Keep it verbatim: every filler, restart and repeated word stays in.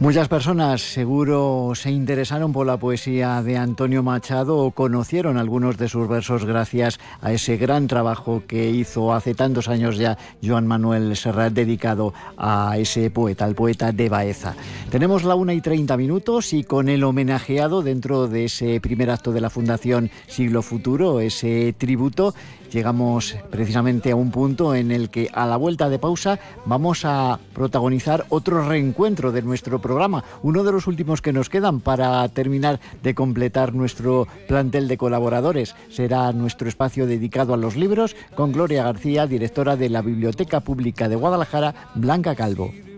Muchas personas seguro se interesaron por la poesía de Antonio Machado o conocieron algunos de sus versos gracias a ese gran trabajo que hizo hace tantos años ya Joan Manuel Serrat, dedicado a ese poeta, al poeta de Baeza. Tenemos la una y treinta minutos y con el homenajeado dentro de ese primer acto de la Fundación Siglo Futuro, ese tributo, llegamos precisamente a un punto en el que a la vuelta de pausa vamos a protagonizar otro reencuentro de nuestro programa, uno de los últimos que nos quedan para terminar de completar nuestro plantel de colaboradores. Será nuestro espacio dedicado a los libros con Gloria García, directora de la Biblioteca Pública de Guadalajara, Blanca Calvo.